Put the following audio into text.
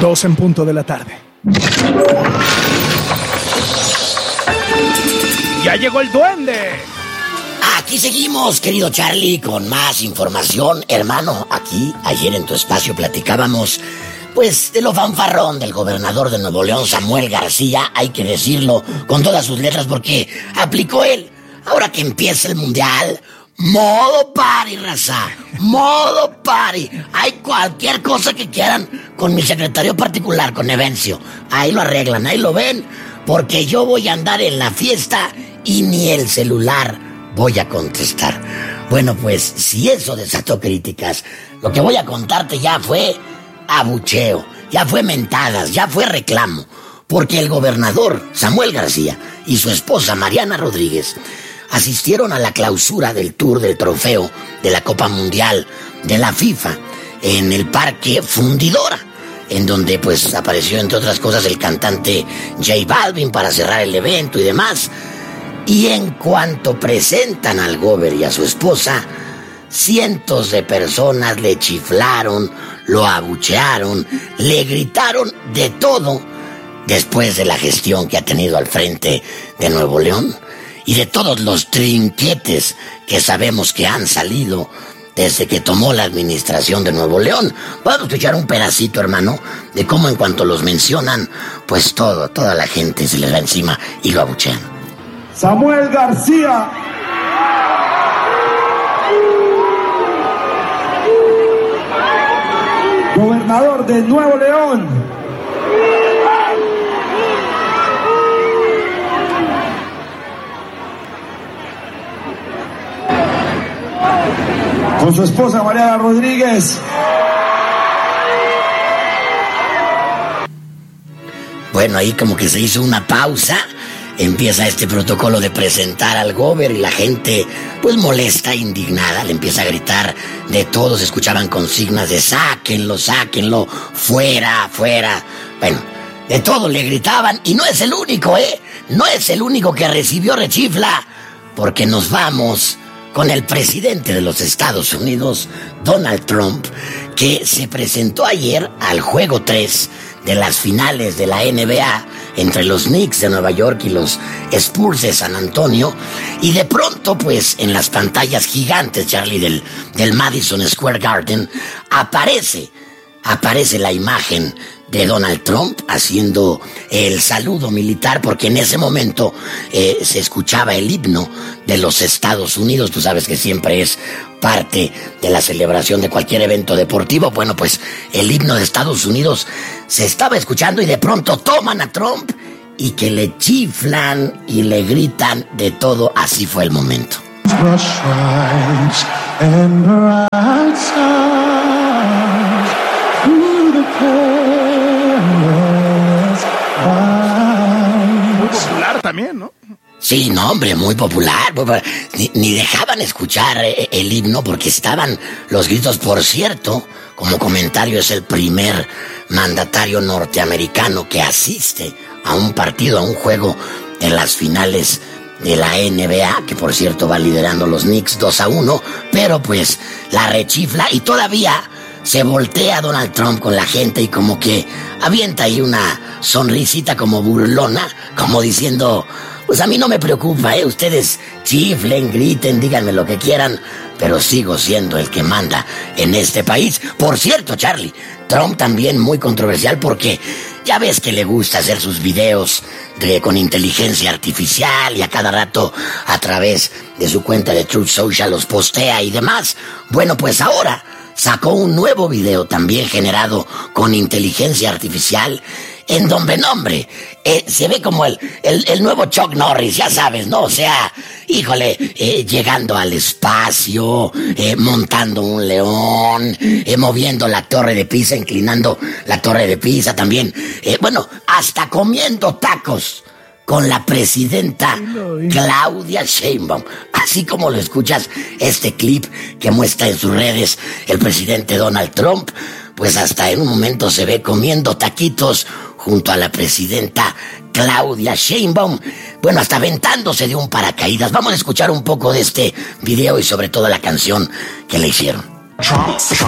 2:00 p.m. ¡Ya llegó el duende! Aquí seguimos, querido Charlie, con más información. Hermano, aquí, ayer en tu espacio platicábamos, pues, de lo fanfarrón del gobernador de Nuevo León, Samuel García. Hay que decirlo con todas sus letras porque aplicó él. Ahora que empieza el mundial, modo party, raza, modo party. Hay cualquier cosa que quieran con mi secretario particular, con Evencio. Ahí lo arreglan, ahí lo ven, porque yo voy a andar en la fiesta y ni el celular voy a contestar. Bueno, pues, si eso desató críticas, lo que voy a contarte ya fue abucheo, ya fue mentadas, ya fue reclamo, porque el gobernador Samuel García y su esposa Mariana Rodríguez asistieron a la clausura del Tour del Trofeo de la Copa Mundial de la FIFA en el Parque Fundidora, en donde pues apareció entre otras cosas el cantante J Balvin para cerrar el evento y demás. Y en cuanto presentan al gober y a su esposa, cientos de personas le chiflaron, lo abuchearon, le gritaron de todo después de la gestión que ha tenido al frente de Nuevo León y de todos los trinquetes que sabemos que han salido desde que tomó la administración de Nuevo León. Vamos a escuchar un pedacito, hermano, de cómo en cuanto los mencionan, pues toda la gente se les va encima y lo abuchean. Samuel García, gobernador de Nuevo León, con su esposa Mariana Rodríguez. Bueno, ahí como que se hizo una pausa. Empieza este protocolo de presentar al gober y la gente, pues molesta, indignada, le empieza a gritar de todo. Se escuchaban consignas de sáquenlo, sáquenlo, fuera, fuera. Bueno, de todo le gritaban y no es el único, no es el único que recibió rechifla, porque nos vamos con el presidente de los Estados Unidos, Donald Trump, que se presentó ayer al juego 3 de las finales de la NBA entre los Knicks de Nueva York y los Spurs de San Antonio, y de pronto, pues, en las pantallas gigantes, Charlie, del Madison Square Garden, aparece la imagen de Donald Trump haciendo el saludo militar, porque en ese momento se escuchaba el himno de los Estados Unidos. Tú sabes que siempre es parte de la celebración de cualquier evento deportivo. Bueno, pues el himno de Estados Unidos se estaba escuchando y de pronto toman a Trump y que le chiflan y le gritan de todo. Así fue el momento. Muy popular también, ¿no? Sí, no, hombre, muy popular. Ni dejaban escuchar el himno porque estaban los gritos. Por cierto, como comentario, es el primer mandatario norteamericano que asiste a un partido, a un juego de las finales de la NBA, que por cierto va liderando los Knicks 2-1, pero pues la rechifla y todavía se voltea Donald Trump con la gente y como que avienta ahí una sonrisita como burlona, como diciendo, pues a mí no me preocupa, ustedes chiflen, griten, díganme lo que quieran, pero sigo siendo el que manda en este país. Por cierto, Charlie, Trump también muy controversial porque ya ves que le gusta hacer sus videos con inteligencia artificial y a cada rato a través de su cuenta de Truth Social los postea y demás. Bueno, pues ahora sacó un nuevo video también generado con inteligencia artificial en donde, se ve como el nuevo Chuck Norris, ya sabes, ¿no? O sea, híjole, llegando al espacio, montando un león, moviendo la Torre de Pisa, inclinando la Torre de Pisa también. Bueno, hasta comiendo tacos con la presidenta Claudia Sheinbaum. Así como lo escuchas, este clip que muestra en sus redes el presidente Donald Trump, pues hasta en un momento se ve comiendo taquitos junto a la presidenta Claudia Sheinbaum. Bueno, hasta aventándose de un paracaídas. Vamos a escuchar un poco de este video y sobre todo la canción que le hicieron.